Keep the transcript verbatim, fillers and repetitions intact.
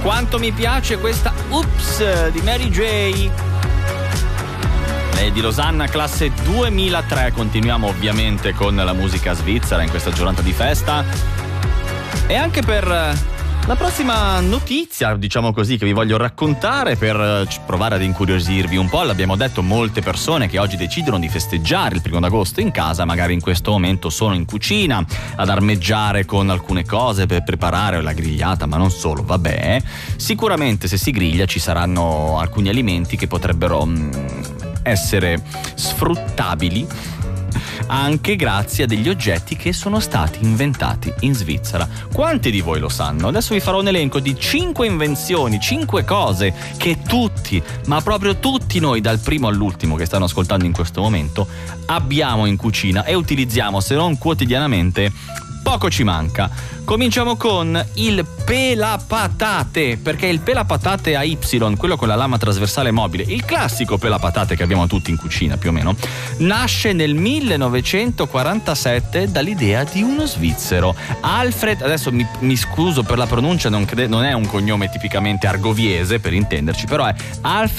Quanto mi piace questa Oops di Mary J. Lei di Losanna, classe duemilatré. Continuiamo ovviamente con la musica svizzera in questa giornata di festa. E anche per la prossima notizia, diciamo così, che vi voglio raccontare per provare ad incuriosirvi un po'. L'abbiamo detto, molte persone che oggi decidono di festeggiare il primo d'agosto in casa, magari in questo momento sono in cucina ad armeggiare con alcune cose per preparare la grigliata, ma non solo, vabbè. Sicuramente se si griglia ci saranno alcuni alimenti che potrebbero mh, essere sfruttabili anche grazie a degli oggetti che sono stati inventati in Svizzera. Quanti di voi lo sanno? Adesso vi farò un elenco di cinque invenzioni, cinque cose che tutti, ma proprio tutti noi, dal primo all'ultimo che stanno ascoltando in questo momento, abbiamo in cucina e utilizziamo, se non quotidianamente, poco ci manca. Cominciamo con il pelapatate, perché il pelapatate a Y, quello con la lama trasversale mobile, il classico pelapatate che abbiamo tutti in cucina più o meno, nasce nel millenovecentoquarantasette dall'idea di uno svizzero, Alfred, adesso mi, mi scuso per la pronuncia, non, crede, non è un cognome tipicamente argoviese per intenderci, però è Alfred